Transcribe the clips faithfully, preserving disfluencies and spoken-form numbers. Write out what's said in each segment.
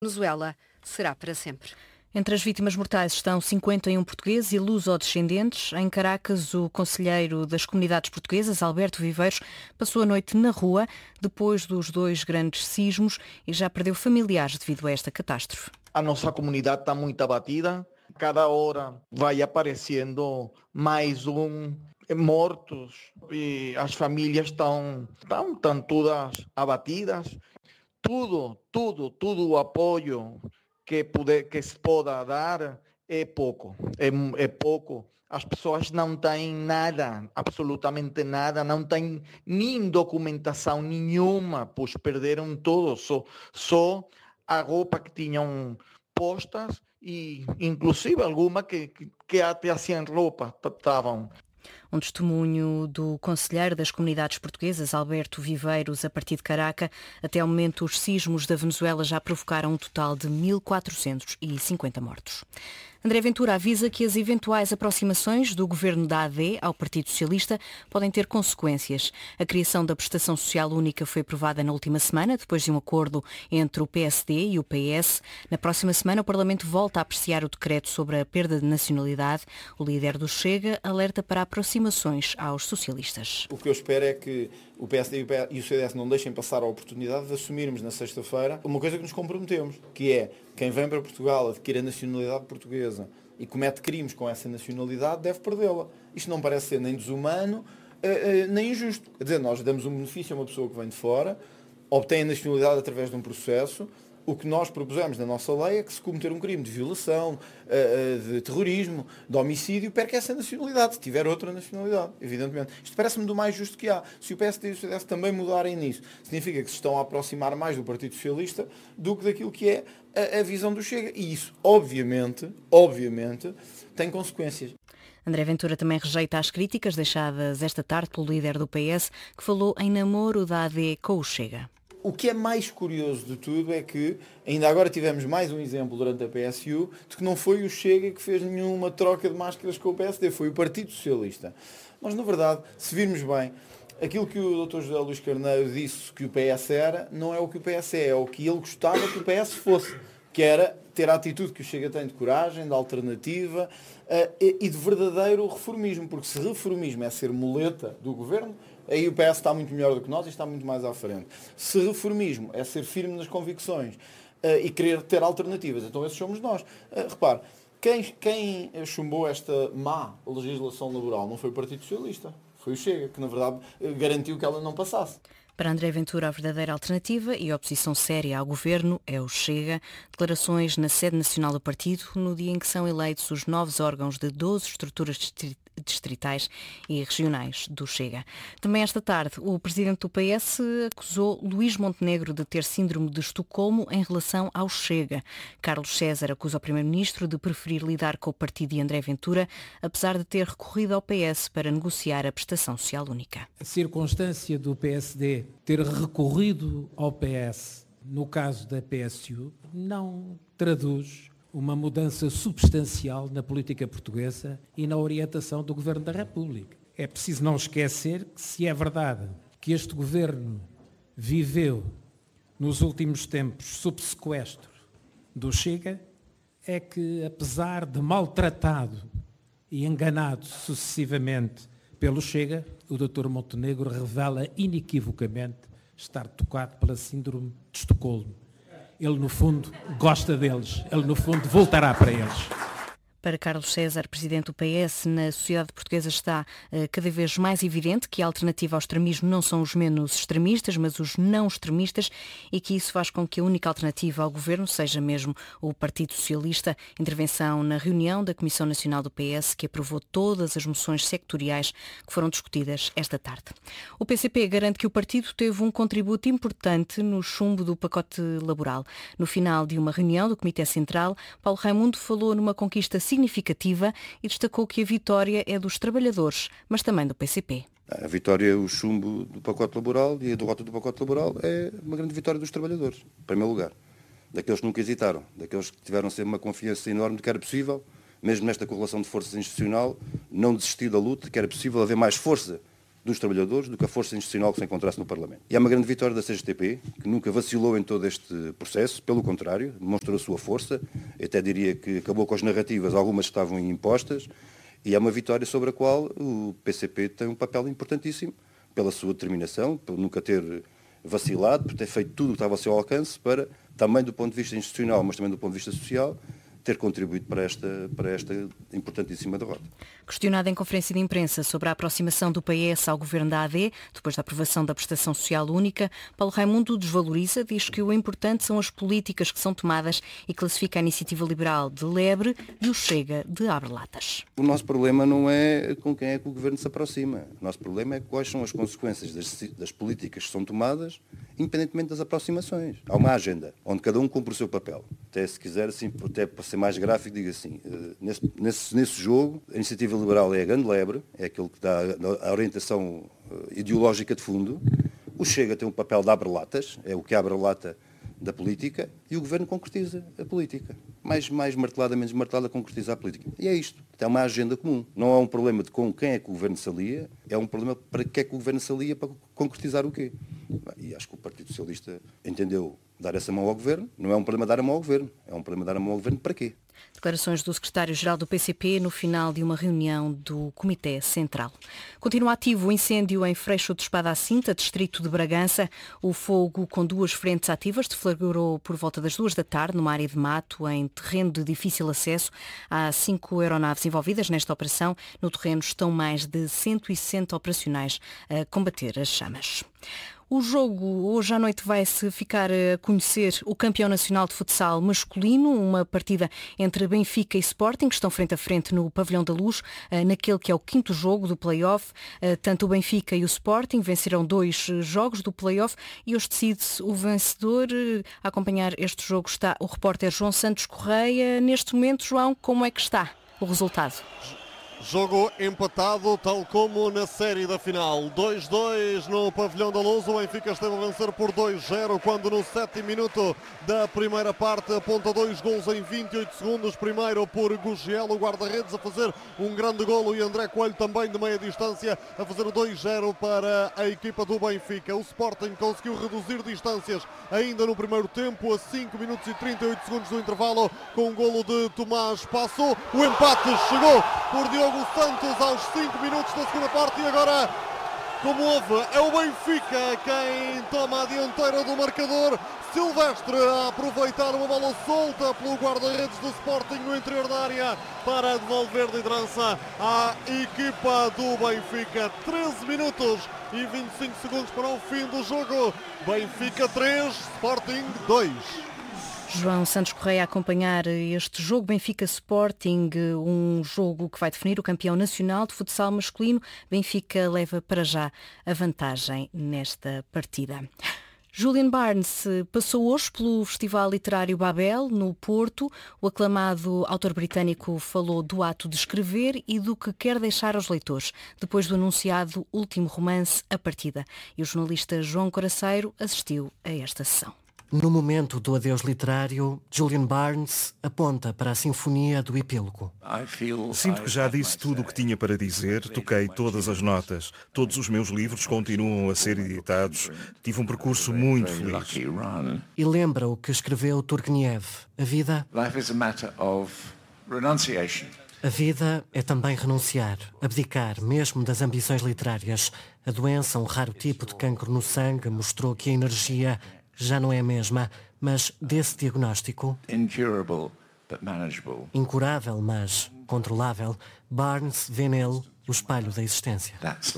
Venezuela será para sempre. Entre as vítimas mortais estão cinquenta e um portugueses e luso-descendentes. Em Caracas, o conselheiro das comunidades portuguesas, Alberto Viveiros, passou a noite na rua depois dos dois grandes sismos e já perdeu familiares devido a esta catástrofe. A nossa comunidade está muito abatida. Cada hora vai aparecendo mais um mortos e as famílias estão, estão, estão todas abatidas. Tudo, tudo, tudo o apoio que, puder, que se possa dar é pouco, é, é pouco. As pessoas não têm nada, absolutamente nada, não têm nem documentação nenhuma, pois perderam tudo, só, só a roupa que tinham postas e inclusive alguma que, que, que até sem roupa estavam. Um testemunho do conselheiro das comunidades portuguesas, Alberto Viveiros, a partir de Caracas. Até ao momento, os sismos da Venezuela já provocaram um total de mil quatrocentos e cinquenta mortos. André Ventura avisa que as eventuais aproximações do governo da A D ao Partido Socialista podem ter consequências. A criação da prestação social única foi aprovada na última semana, depois de um acordo entre o P S D e o P S. Na próxima semana, o Parlamento volta a apreciar o decreto sobre a perda de nacionalidade. O líder do Chega alerta para aproximações aos socialistas. O que eu espero é que o P S D e o C D S não deixem passar a oportunidade de assumirmos na sexta-feira uma coisa que nos comprometemos, que é quem vem para Portugal, adquire a nacionalidade portuguesa e comete crimes com essa nacionalidade, deve perdê-la. Isto não parece ser nem desumano, nem injusto. Quer dizer, nós damos um benefício a uma pessoa que vem de fora, obtém a nacionalidade através de um processo. O que nós propusemos na nossa lei é que se cometer um crime de violação, de terrorismo, de homicídio, perca essa nacionalidade, se tiver outra nacionalidade, evidentemente. Isto parece-me do mais justo que há. Se o P S D e o C D S também mudarem nisso, significa que se estão a aproximar mais do Partido Socialista do que daquilo que é a, a visão do Chega. E isso, obviamente, obviamente, tem consequências. André Ventura também rejeita as críticas deixadas esta tarde pelo líder do P S, que falou em namoro da A D com o Chega. O que é mais curioso de tudo é que ainda agora tivemos mais um exemplo durante a P S U de que não foi o Chega que fez nenhuma troca de máscaras com o P S D, foi o Partido Socialista. Mas, na verdade, se virmos bem, aquilo que o doutor José Luís Carneiro disse que o P S era, não é o que o P S é, é o que ele gostava que o P S fosse, que era ter a atitude que o Chega tem de coragem, de alternativa uh, e, e de verdadeiro reformismo, porque se reformismo é ser muleta do governo, aí o P S está muito melhor do que nós e está muito mais à frente. Se reformismo é ser firme nas convicções uh, e querer ter alternativas, então esses somos nós. Uh, repare, quem, quem chumbou esta má legislação laboral não foi o Partido Socialista, foi o Chega, que na verdade garantiu que ela não passasse. Para André Ventura, a verdadeira alternativa e a oposição séria ao governo é o Chega. Declarações na sede nacional do partido no dia em que são eleitos os novos órgãos de doze estruturas distritais e regionais do Chega. Também esta tarde, o presidente do P S acusou Luís Montenegro de ter síndrome de Estocolmo em relação ao Chega. Carlos César acusa o primeiro-ministro de preferir lidar com o partido de André Ventura, apesar de ter recorrido ao P S para negociar a prestação social única. A circunstância do P S D ter recorrido ao P S no caso da P S U não traduz uma mudança substancial na política portuguesa e na orientação do Governo da República. É preciso não esquecer que, se é verdade que este Governo viveu nos últimos tempos sob sequestro do Chega, é que, apesar de maltratado e enganado sucessivamente pelo Chega, o doutor Montenegro revela inequivocamente estar tocado pela síndrome de Estocolmo. Ele, no fundo, gosta deles. Ele, no fundo, voltará para eles. Para Carlos César, presidente do P S, na sociedade portuguesa está uh, cada vez mais evidente que a alternativa ao extremismo não são os menos extremistas, mas os não extremistas, e que isso faz com que a única alternativa ao governo seja mesmo o Partido Socialista. Intervenção na reunião da Comissão Nacional do P S, que aprovou todas as moções sectoriais que foram discutidas esta tarde. O P C P garante que o partido teve um contributo importante no chumbo do pacote laboral. No final de uma reunião do Comitê Central, Paulo Raimundo falou numa conquista significativa e destacou que a vitória é dos trabalhadores, mas também do P C P. A vitória, o chumbo do pacote laboral e a derrota do pacote laboral é uma grande vitória dos trabalhadores, em primeiro lugar. Daqueles que nunca hesitaram, daqueles que tiveram sempre uma confiança enorme de que era possível, mesmo nesta correlação de forças institucional, não desistir da luta, que era possível haver mais força dos trabalhadores do que a força institucional que se encontrasse no Parlamento. E é uma grande vitória da C G T P, que nunca vacilou em todo este processo, pelo contrário, demonstrou a sua força, eu até diria que acabou com as narrativas, algumas que estavam impostas, e é uma vitória sobre a qual o P C P tem um papel importantíssimo, pela sua determinação, por nunca ter vacilado, por ter feito tudo o que estava ao seu alcance, para, também do ponto de vista institucional, mas também do ponto de vista social, ter contribuído para esta, para esta importantíssima derrota. Questionado em conferência de imprensa sobre a aproximação do P S ao governo da A D, depois da aprovação da prestação social única, Paulo Raimundo desvaloriza, diz que o importante são as políticas que são tomadas e classifica a Iniciativa Liberal de lebre e o Chega de abre-latas. O nosso problema não é com quem é que o governo se aproxima. O nosso problema é quais são as consequências das, das políticas que são tomadas, independentemente das aproximações. Há uma agenda onde cada um cumpre o seu papel. Até se quiser, assim, até para ser mais gráfico, digo assim, nesse, nesse, nesse jogo, a Iniciativa Liberal é a grande lebre, é aquele que dá a orientação ideológica de fundo. O Chega tem um papel de abre-latas, é o que abre a lata da política, e o governo concretiza a política. Mais, mais martelada, menos martelada, concretiza a política. E é isto. É uma agenda comum. Não é um problema de com quem é que o governo se alia, é um problema para que é que o governo se alia para concretizar o quê. E acho que o Partido Socialista entendeu dar essa mão ao governo. Não é um problema dar a mão ao governo, é um problema dar a mão ao governo para quê? Declarações do secretário-geral do P C P no final de uma reunião do Comitê Central. Continua ativo o incêndio em Freixo de Espada à Cinta, distrito de Bragança. O fogo, com duas frentes ativas, deflagrou por volta das duas da tarde numa área de mato em terreno de difícil acesso. Há cinco aeronaves envolvidas nesta operação. No terreno estão mais de cento e sessenta operacionais a combater as chamas. O jogo hoje à noite vai-se ficar a conhecer o campeão nacional de futsal masculino, uma partida entre Benfica e Sporting, que estão frente a frente no Pavilhão da Luz, naquele que é o quinto jogo do play-off. Tanto o Benfica e o Sporting venceram dois jogos do play-off e hoje decide-se o vencedor. A acompanhar este jogo está o repórter João Santos Correia. Neste momento, João, como é que está o resultado? Jogo empatado, tal como na série da final. dois a dois no Pavilhão da Luz. O Benfica esteve a vencer por dois a zero quando no sétimo minuto da primeira parte aponta dois golos em vinte e oito segundos. Primeiro por Gugiel, o guarda-redes, a fazer um grande golo, e André Coelho também de meia distância a fazer o dois a zero para a equipa do Benfica. O Sporting conseguiu reduzir distâncias ainda no primeiro tempo, a cinco minutos e trinta e oito segundos do intervalo, com um golo de Tomás Passou. O empate chegou por Diogo Santos aos cinco minutos da segunda parte, e agora, como houve, é o Benfica quem toma a dianteira do marcador. Silvestre a aproveitar uma bola solta pelo guarda-redes do Sporting no interior da área para devolver liderança à equipa do Benfica. treze minutos e vinte e cinco segundos para o fim do jogo. Benfica três, Sporting dois. João Santos Correia a acompanhar este jogo Benfica-Sporting, um jogo que vai definir o campeão nacional de futsal masculino. Benfica leva para já a vantagem nesta partida. Julian Barnes passou hoje pelo Festival Literário Babel, no Porto. O aclamado autor britânico falou do ato de escrever e do que quer deixar aos leitores, depois do anunciado último romance, A Partida. E o jornalista João Coraceiro assistiu a esta sessão. No momento do adeus literário, Julian Barnes aponta para a Sinfonia do Epílogo. Sinto que já disse tudo o que tinha para dizer, toquei todas as notas. Todos os meus livros continuam a ser editados. Tive um percurso muito feliz. E lembra o que escreveu Turgenev. A vida... A vida é também renunciar, abdicar mesmo das ambições literárias. A doença, um raro tipo de cancro no sangue, mostrou que a energia já não é a mesma, mas desse diagnóstico, incurável, mas controlável, Barnes vê nele o espelho da existência.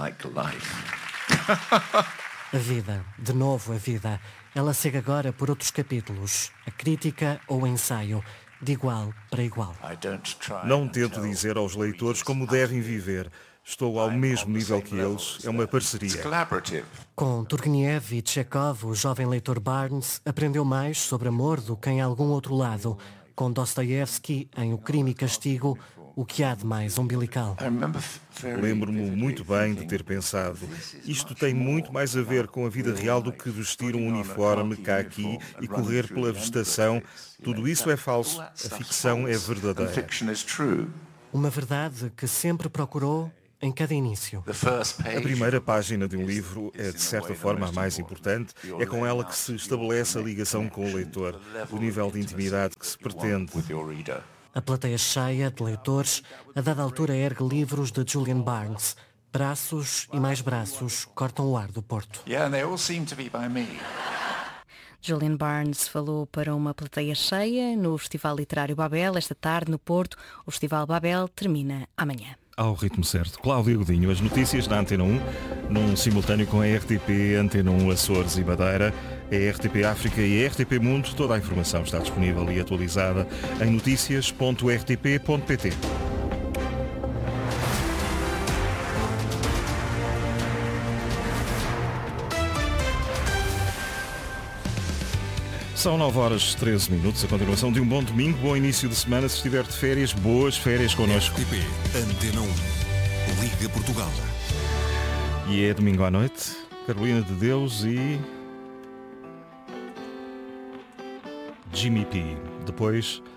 A vida, de novo a vida, ela segue agora por outros capítulos, a crítica ou o ensaio, de igual para igual. Não tento dizer aos leitores como devem viver. Estou ao mesmo nível que eles, é uma parceria. Com Turgenev e Chekhov, o jovem leitor Barnes aprendeu mais sobre amor do que em algum outro lado. Com Dostoiévski, em O Crime e Castigo, o que há de mais umbilical. Lembro-me muito bem de ter pensado, isto tem muito mais a ver com a vida real do que vestir um uniforme caqui e correr pela vegetação. Tudo isso é falso, a ficção é verdadeira. Uma verdade que sempre procurou em cada início. A primeira página de um livro é, de certa forma, a mais importante. É com ela que se estabelece a ligação com o leitor, o nível de intimidade que se pretende. A plateia cheia de leitores, a dada altura ergue livros de Julian Barnes. Braços e mais braços cortam o ar do Porto. Julian Barnes falou para uma plateia cheia no Festival Literário Babel, esta tarde no Porto. O Festival Babel termina amanhã. Ao ritmo certo. Cláudio Godinho, as notícias na Antena um, num simultâneo com a R T P, Antena um Açores e Madeira, a R T P África e a R T P Mundo. Toda a informação está disponível e atualizada em notícias ponto r t p ponto p t. São nove horas e treze minutos, a continuação de um bom domingo, bom início de semana. Se estiver de férias, boas férias connosco. R T P, Antena um, Liga Portugal. E é domingo à noite, Carolina de Deus e Jimmy P. Depois